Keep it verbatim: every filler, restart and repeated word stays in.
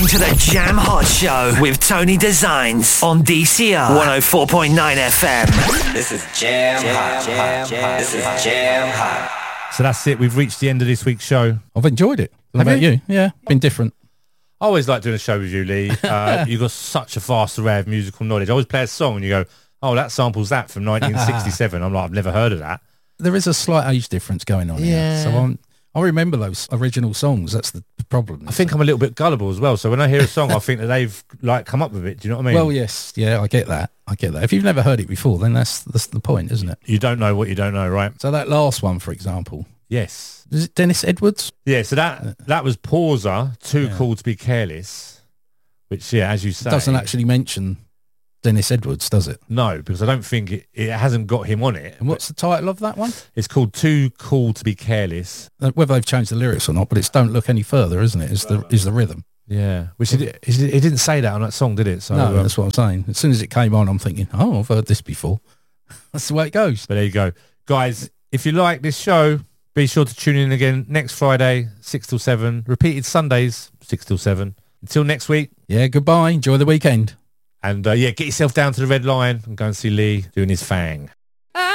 To the Jam Hot Show with Tony Designs on D C R one oh four point nine F M. This is Jam Hot. Jam, jam, this is Jam Hot. So that's it. We've reached the end of this week's show. I've enjoyed it. What Have about you? you? Yeah, been different. I always like doing a show with you, Lee. Uh, you've got such a vast array of musical knowledge. I always play a song and you go, oh, that samples that from nineteen sixty-seven. I'm like, I've never heard of that. There is a slight age difference going on Yeah. here. So I'm, I remember those original songs. That's the problem. I think I'm a little bit gullible as well. So when I hear a song, I think that they've like come up with it. Do you know what I mean? Well, yes. Yeah, I get that. I get that. If you've never heard it before, then that's, that's the point, isn't it? You don't know what you don't know, right? So that last one, for example, Yes. is it Dennis Edwards? Yeah, so that that was Pauser, Too Yeah. Cool to Be Careless, which, yeah, as you say... Doesn't actually mention Dennis Edwards, does it? No, because I don't think it, it hasn't got him on it. And what's the title of that one? It's called Too Cool to Be Careless. Uh, Whether they've changed the lyrics or not, but it's Don't Look Any Further, isn't it? Is the is the rhythm. Yeah, which it, it, it didn't say that on that song, did it? So, No, um, that's what I'm saying. As soon as it came on, I'm thinking, oh, I've heard this before. That's the way it goes. But there you go. Guys, if you like this show, be sure to tune in again next Friday, six till seven. Repeated Sundays, six till seven. Until next week. Yeah, goodbye. Enjoy the weekend. And, uh, yeah, get yourself down to the Red Lion and go and see Lee doing his Fang.